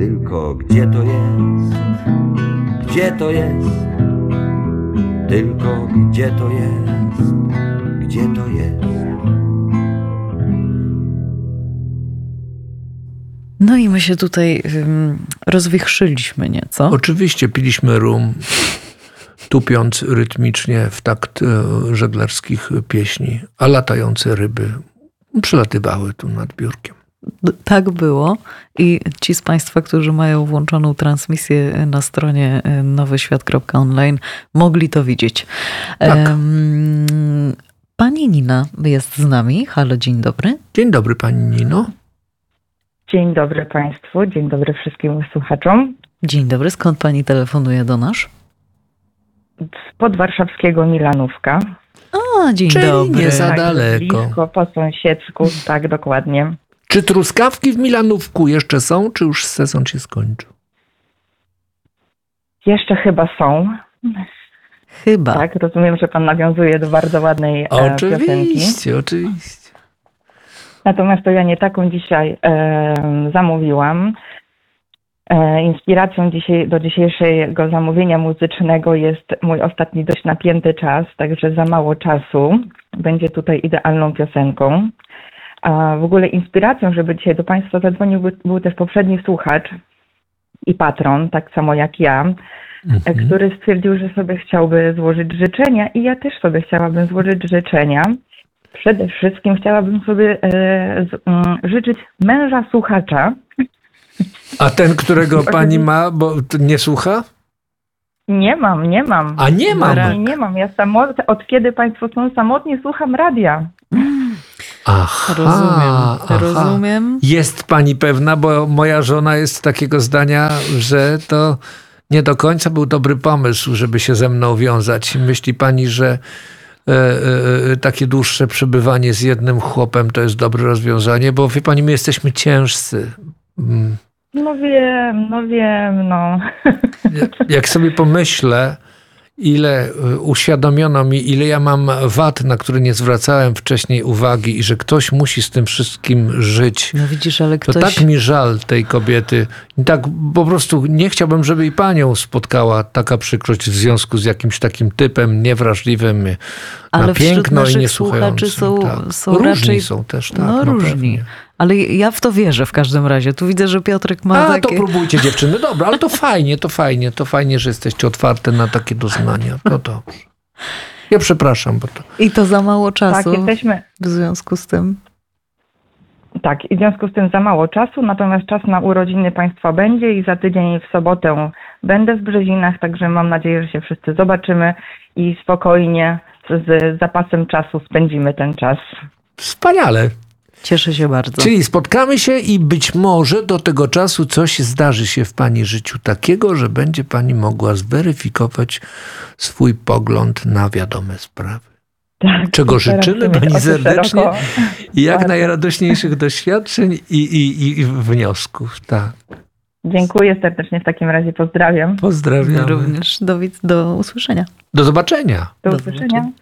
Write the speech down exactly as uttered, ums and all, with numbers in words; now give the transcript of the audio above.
tylko gdzie to jest? Gdzie to jest? Tylko gdzie to jest? Gdzie to jest? No i my się tutaj um, rozwichrzyliśmy nieco. Oczywiście piliśmy rum, tupiąc rytmicznie w takt e, żeglarskich pieśni, a latające ryby przelatywały tu nad biurkiem. Tak było i ci z Państwa, którzy mają włączoną transmisję na stronie nowy świat kropka online, mogli to widzieć. Tak. Pani Nina jest z nami. Halo, dzień dobry. Dzień dobry Pani Nino. Dzień dobry Państwu, dzień dobry wszystkim słuchaczom. Dzień dobry, skąd Pani telefonuje do nas? Z podwarszawskiego Milanówka. A, dzień Czyli dobry. nie za Tak, daleko. blisko, po sąsiedzku, tak dokładnie. Czy truskawki w Milanówku jeszcze są, czy już sezon się skończył? Jeszcze chyba są. Chyba. Tak, rozumiem, że Pan nawiązuje do bardzo ładnej e, piosenki. Oczywiście, oczywiście. Natomiast to ja nie taką dzisiaj e, zamówiłam. E, inspiracją dzisiaj, do dzisiejszego zamówienia muzycznego jest mój ostatni dość napięty czas, także za mało czasu będzie tutaj idealną piosenką. A w ogóle inspiracją, żeby dzisiaj do Państwa zadzwonił, był, był też poprzedni słuchacz i patron, tak samo jak ja, mhm. który stwierdził, że sobie chciałby złożyć życzenia i ja też sobie chciałabym złożyć życzenia. Przede wszystkim chciałabym sobie e, z, m, życzyć męża słuchacza. A ten, którego Pani ma, bo nie słucha? Nie mam, nie mam. A nie mam? Nie, nie mam. Ja samot, od kiedy Państwo są samotni, słucham radia. Aha, Rozumiem, aha. rozumiem. Jest Pani pewna, bo moja żona jest takiego zdania, że to nie do końca był dobry pomysł, żeby się ze mną wiązać. Myśli Pani, że e, e, takie dłuższe przebywanie z jednym chłopem to jest dobre rozwiązanie? Bo wie Pani, my jesteśmy ciężcy. Mm. No wiem, no wiem, no. Jak sobie pomyślę, ile uświadomiono mi, ile ja mam wad, na które nie zwracałem wcześniej uwagi i że ktoś musi z tym wszystkim żyć. No widzisz, ale ktoś... To tak mi żal tej kobiety. I tak po prostu nie chciałbym, żeby i panią spotkała taka przykrość w związku z jakimś takim typem niewrażliwym, ale na piękno i naszych niesłuchającym. Są, tak. są różni raczej... są też, tak. No, no różni. pewnie. Ale ja w to wierzę w każdym razie. Tu widzę, że Piotrek ma A, takie... to próbujcie dziewczyny. Dobra, ale to fajnie, to fajnie. To fajnie, że jesteście otwarte na takie doznania. To dobrze. Ja przepraszam, bo to... I to za mało czasu Tak, jesteśmy... w związku z tym. Tak, i w związku z tym za mało czasu, natomiast czas na urodziny Państwa będzie i za tydzień w sobotę będę w Brzezinach, także mam nadzieję, że się wszyscy zobaczymy i spokojnie z zapasem czasu spędzimy ten czas. Wspaniale. Cieszę się bardzo. Czyli spotkamy się i być może do tego czasu coś zdarzy się w Pani życiu takiego, że będzie Pani mogła zweryfikować swój pogląd na wiadome sprawy. Tak, czego życzymy Pani serdecznie i jak bardzo. najradośniejszych doświadczeń i, i, i wniosków. Tak. Dziękuję serdecznie, w takim razie pozdrawiam. Pozdrawiam. Również do, do usłyszenia. Do zobaczenia. Do Do usłyszenia. zobaczenia.